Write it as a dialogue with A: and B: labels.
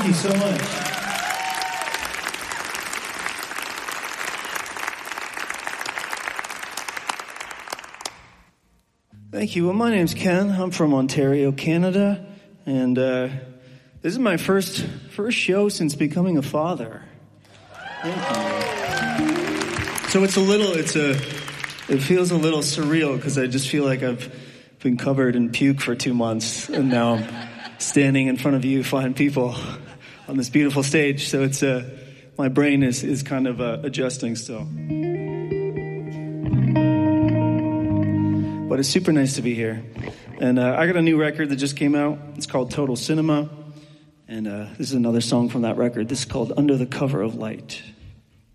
A: Thank you so much. Thank you. Well, my name's Ken. I'm from Ontario, Canada, and this is my first show since becoming a father. Thank you. So it feels a little surreal because I just feel like I've been covered in puke for 2 months, and now I'm standing in front of you fine people on this beautiful stage. So it's my brain is kind of adjusting still. But it's super nice to be here. And I got a new record that just came out. It's called Total Cinema. And this is another song from that record. This is called Under the Cover of Light.